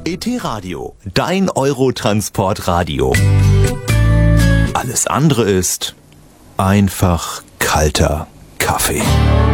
ET Radio, dein Eurotransport-Radio. Alles andere ist einfach kalter Kaffee.